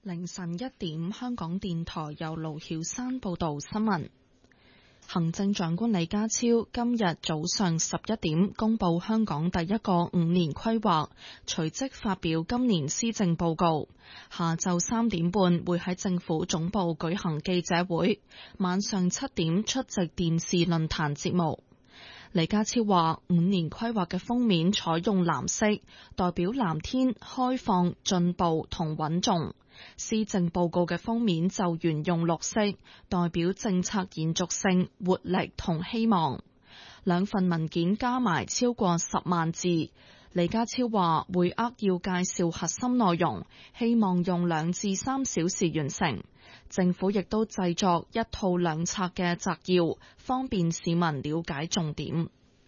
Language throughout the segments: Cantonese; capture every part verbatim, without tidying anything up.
凌晨一點，香港電台由盧曉山報道新聞。行政長官李家超今日早上十一點公布香港第一個五年規劃，隨即發表今年施政報告。下晝三點半會喺政府總部舉行記者會，晚上七點出席電視論壇節目。李家超話，五年規劃嘅封面採用藍色，代表藍天、開放、進步同穩重。施政報告嘅封面就沿用綠色，代表政策延續性、活力同希望。兩份文件加埋超過十萬字。李家超話會扼要介紹核心內容，希望用兩至三小時完成。政府亦都製作一套兩冊嘅摘要，方便市民了解重點。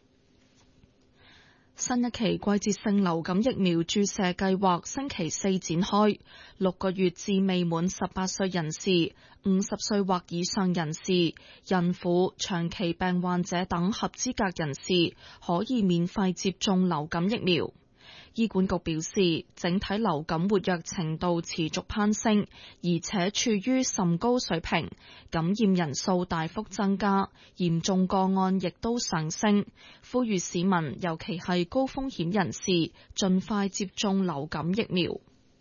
新一期季節性流感疫苗注射計劃星期四展開，六個月至未滿十八歲人士、五十歲或以上人士、孕婦、長期病患者等合資格人士可以免費接種流感疫苗。醫管局表示，整體流感活躍程度持續攀升，而且處於甚高水平，感染人數大幅增加，嚴重個案亦都上升。呼籲市民，尤其係高風險人士，盡快接種流感疫苗。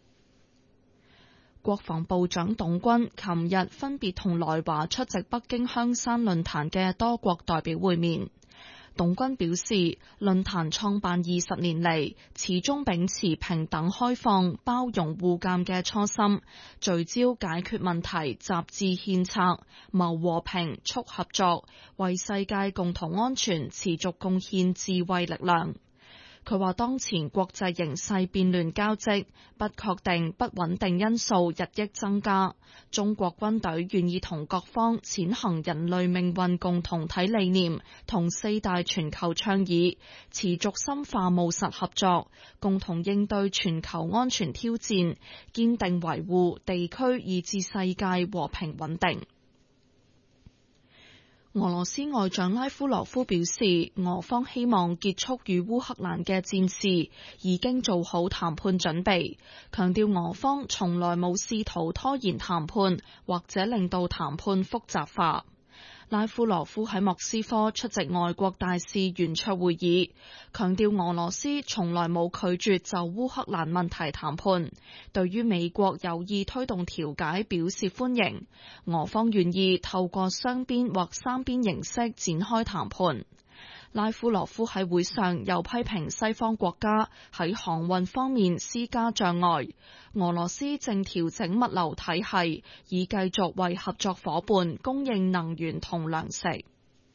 國防部長董軍琴日分別同來華出席北京香山論壇嘅多國代表會面。董軍表示，論壇創辦二十年嚟，始終秉持平等、開放、包容、互鑒嘅初心，聚焦解決問題、集智獻策、謀和平、促合作，為世界共同安全持續貢獻智慧力量。佢話當前國際形勢變亂交織，不確定、不穩定因素日益增加。中國軍隊願意同各方踐行人類命運共同體理念同四大全球倡議，持續深化務實合作，共同應對全球安全挑戰，堅定維護地區以至世界和平穩定。俄羅斯外長拉夫羅夫表示，俄方希望結束與烏克蘭嘅戰事，已經做好談判準備，強調俄方從來冇試圖拖延談判，或者令到談判複雜化。拉夫羅夫喺莫斯科出席外國大使圓桌會議，強調俄羅斯從來冇拒絕就烏克蘭問題談判，對於美國有意推動調解表示歡迎，俄方願意透過雙邊或三邊形式展開談判。拉夫羅夫喺會上又批評西方國家喺航運方面施加障礙，俄羅斯正調整物流體系，以繼續為合作夥伴供應能源同糧食。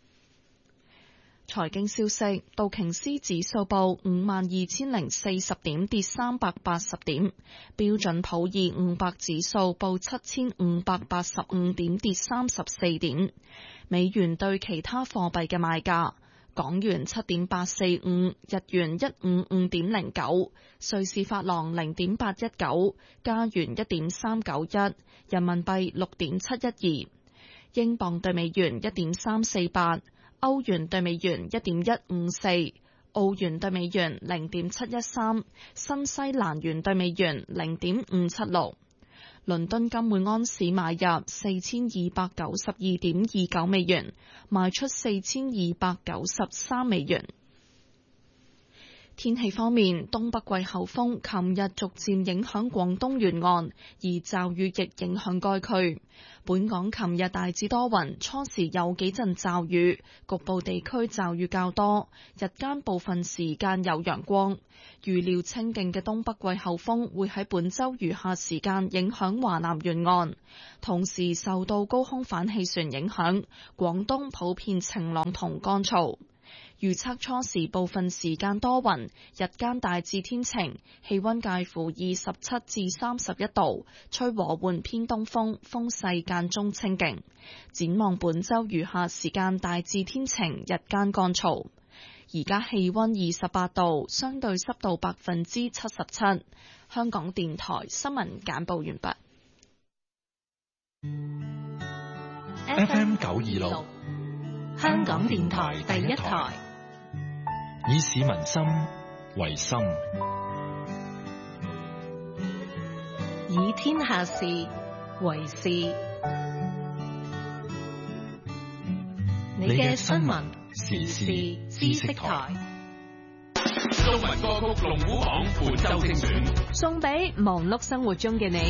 財經消息，道瓊斯指數報五萬二千零四十點，跌三百八十點；標準普爾五百指數報七千五百八十五點，跌三十四點。美元對其他貨幣嘅賣價。港元七點八四五，日元一五五點零九，瑞士法郎零點八一九，加元一點三九一，人民幣六點七一二，英鎊對美元一點三四八，歐元對美元一點一五四，澳元對美元零點七一三，新西蘭元對美元零點五七六。倫敦金每安士買入四千二百九十二點二九美元，賣出四千二百九十三美元。天氣方面，東北季候風琴日逐漸影響廣東沿岸，而驟雨亦影響該區。本港琴日大致多雲，初時有幾陣驟雨，局部地區驟雨較多，日間部分時間有陽光。預料清勁嘅東北季候風會喺本週餘下時間影響華南沿岸，同時受到高空反氣旋影響，廣東普遍晴朗同乾燥。預測初時部分時間多雲，日間大致天晴，氣溫介乎二十七至三十一度，吹和緩偏東風，風勢間中清勁。展望本周餘下時間大致天晴，日間乾燥。而家氣溫二十八度，相對濕度百分之七十七。香港電台新聞簡報完畢。 F M 九二六， 香港電台第一台， 以市民心為心， 以天下事為事。你嘅新聞時事知識台。 中文歌曲龍虎榜本周精選， 送俾忙碌生活中嘅你。